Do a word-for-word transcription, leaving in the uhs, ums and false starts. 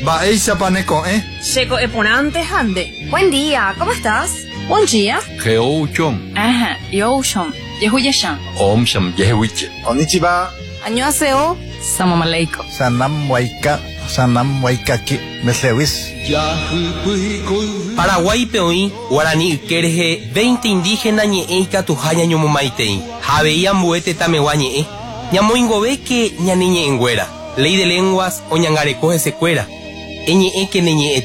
Baeisa paneco, ¿eh? Seco eponante hande. Buen día, ¿cómo estás? Buen día. Geouchon. Ajá, Youshon. Yehuyashan. Om Sham Yehuiche. Konnichiwa. Annyeonghaseyo. Salam aleikum. Sanam waika, sanam waikaki, meslewis. Paraguay peoí, guaraní kerje, veinte indígenas ñe'eika tujaña ñomomaitei. Javeía mbuete tameguañe'e. Ñamoingobe que ñaniñe enguera. Ley de lenguas o ñangarecoje secuera. Eñe'e que neñe'e